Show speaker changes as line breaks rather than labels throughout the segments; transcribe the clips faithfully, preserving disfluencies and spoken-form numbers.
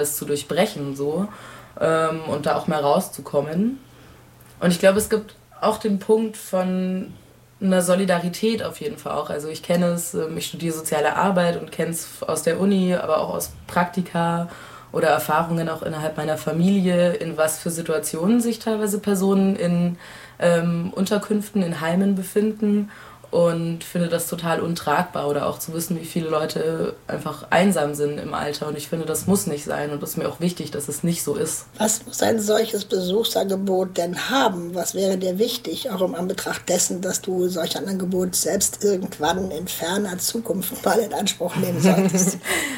das zu durchbrechen so ähm, und da auch mal rauszukommen. Und ich glaube, es gibt auch den Punkt von einer Solidarität auf jeden Fall auch. Also ich kenne es, ich studiere soziale Arbeit und kenne es aus der Uni, aber auch aus Praktika oder Erfahrungen auch innerhalb meiner Familie, in was für Situationen sich teilweise Personen in ähm, Unterkünften, in Heimen befinden. Und finde das total untragbar oder auch zu wissen, wie viele Leute einfach einsam sind im Alter. Und ich finde, das muss nicht sein und es ist mir auch wichtig, dass es nicht so ist.
Was muss ein solches Besuchsangebot denn haben? Was wäre dir wichtig, auch im Anbetracht dessen, dass du solch ein Angebot selbst irgendwann in ferner Zukunft mal in Anspruch nehmen solltest?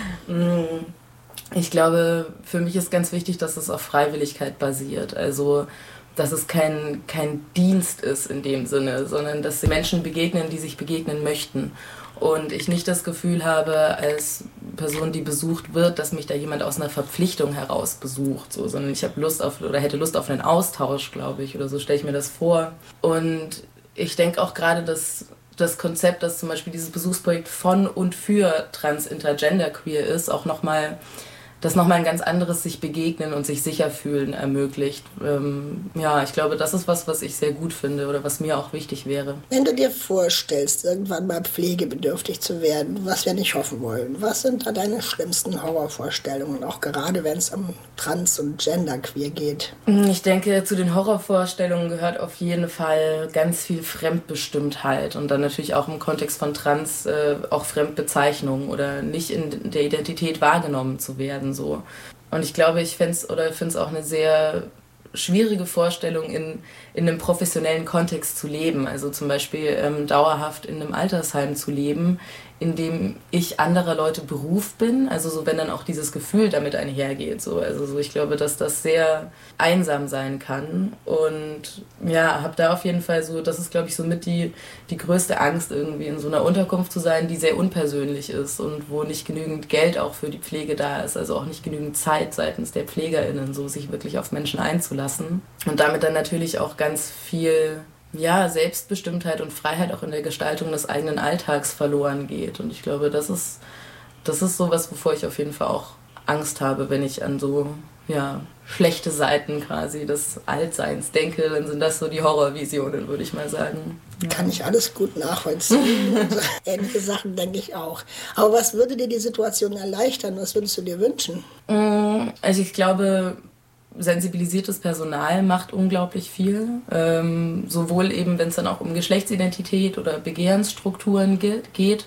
Ich glaube, für mich ist ganz wichtig, dass es auf Freiwilligkeit basiert. Also dass es kein, kein Dienst ist in dem Sinne, sondern dass sie Menschen begegnen, die sich begegnen möchten. Und ich nicht das Gefühl habe, als Person, die besucht wird, dass mich da jemand aus einer Verpflichtung heraus besucht, so, sondern ich habe Lust auf oder hätte Lust auf einen Austausch, glaube ich, oder so stelle ich mir das vor. Und ich denke auch gerade, dass das Konzept, dass zum Beispiel dieses Besuchsprojekt von und für trans, intergender, queer ist, auch nochmal das nochmal ein ganz anderes sich begegnen und sich sicher fühlen ermöglicht. Ähm, ja, ich glaube, das ist was, was ich sehr gut finde oder was mir auch wichtig wäre.
Wenn du dir vorstellst, irgendwann mal pflegebedürftig zu werden, was wir nicht hoffen wollen, was sind da deine schlimmsten Horrorvorstellungen, auch gerade wenn es um Trans- und Genderqueer geht?
Ich denke, zu den Horrorvorstellungen gehört auf jeden Fall ganz viel Fremdbestimmtheit und dann natürlich auch im Kontext von Trans äh, auch Fremdbezeichnung oder nicht in der Identität wahrgenommen zu werden. So. Und ich glaube, ich fände es oder finde es auch eine sehr schwierige Vorstellung, in, in einem professionellen Kontext zu leben. Also zum Beispiel ähm, dauerhaft in einem Altersheim zu leben, in dem ich anderer Leute Beruf bin. Also so, wenn dann auch dieses Gefühl damit einhergeht. So. Also so, ich glaube, dass das sehr einsam sein kann. Und ja, habe da auf jeden Fall so, das ist, glaube ich, so mit die, die größte Angst, irgendwie in so einer Unterkunft zu sein, die sehr unpersönlich ist und wo nicht genügend Geld auch für die Pflege da ist. Also auch nicht genügend Zeit seitens der PflegerInnen, so sich wirklich auf Menschen einzulassen. Und damit dann natürlich auch ganz viel ja, Selbstbestimmtheit und Freiheit auch in der Gestaltung des eigenen Alltags verloren geht. Und ich glaube, das ist, das ist sowas, wovor ich auf jeden Fall auch Angst habe, wenn ich an so ja, schlechte Seiten quasi des Altseins denke, dann sind das so die Horrorvisionen, würde ich mal sagen.
Ja. Kann ich alles gut nachvollziehen. Ähnliche Sachen denke ich auch. Aber was würde dir die Situation erleichtern? Was würdest du dir wünschen?
Also ich glaube, sensibilisiertes Personal macht unglaublich viel. Ähm, sowohl eben, wenn es dann auch um Geschlechtsidentität oder Begehrensstrukturen geht, geht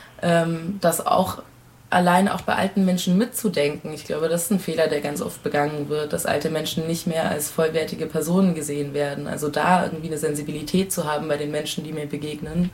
ähm, das auch allein auch bei alten Menschen mitzudenken. Ich glaube, das ist ein Fehler, der ganz oft begangen wird, dass alte Menschen nicht mehr als vollwertige Personen gesehen werden. Also da irgendwie eine Sensibilität zu haben bei den Menschen, die mir begegnen.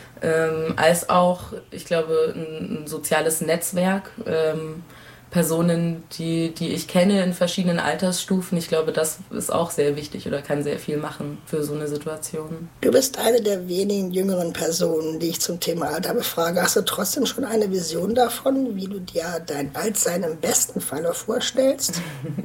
Ähm, als auch, ich glaube, ein, ein soziales Netzwerk, ähm, Personen, die, die ich kenne in verschiedenen Altersstufen. Ich glaube, das ist auch sehr wichtig oder kann sehr viel machen für so eine Situation.
Du bist eine der wenigen jüngeren Personen, die ich zum Thema Alter befrage. Hast du trotzdem schon eine Vision davon, wie du dir dein Altsein im besten Falle vorstellst?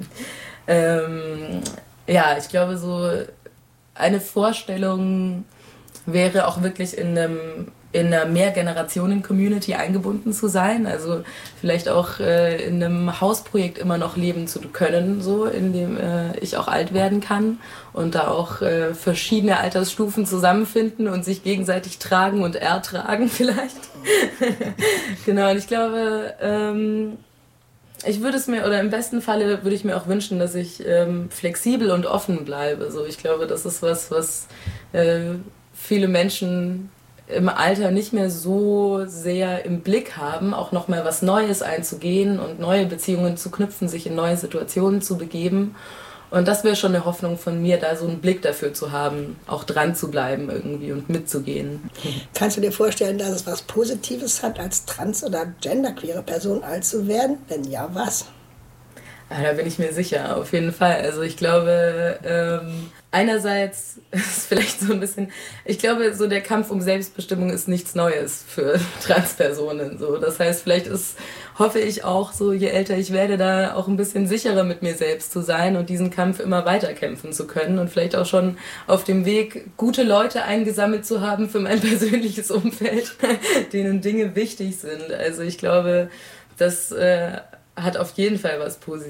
ähm, ja, ich glaube, so eine Vorstellung wäre auch wirklich in einem in einer Mehrgenerationen-Community eingebunden zu sein, also vielleicht auch äh, in einem Hausprojekt immer noch leben zu können, so in dem äh, ich auch alt werden kann und da auch äh, verschiedene Altersstufen zusammenfinden und sich gegenseitig tragen und ertragen vielleicht. Genau, und ich glaube, ähm, ich würde es mir, oder im besten Falle würde ich mir auch wünschen, dass ich ähm, flexibel und offen bleibe. So, ich glaube, das ist was, was äh, viele Menschen im Alter nicht mehr so sehr im Blick haben, auch nochmal was Neues einzugehen und neue Beziehungen zu knüpfen, sich in neue Situationen zu begeben. Und das wäre schon eine Hoffnung von mir, da so einen Blick dafür zu haben, auch dran zu bleiben irgendwie und mitzugehen.
Kannst du dir vorstellen, dass es was Positives hat, als trans- oder genderqueere Person alt zu werden? Wenn ja, was?
Ja, da bin ich mir sicher, auf jeden Fall. Also ich glaube, ähm, einerseits ist vielleicht so ein bisschen, ich glaube, so der Kampf um Selbstbestimmung ist nichts Neues für Transpersonen. So. Das heißt, vielleicht ist, hoffe ich auch so, je älter ich werde, da auch ein bisschen sicherer mit mir selbst zu sein und diesen Kampf immer weiter kämpfen zu können und vielleicht auch schon auf dem Weg gute Leute eingesammelt zu haben für mein persönliches Umfeld, denen Dinge wichtig sind. Also ich glaube, das äh, hat auf jeden Fall was Positives.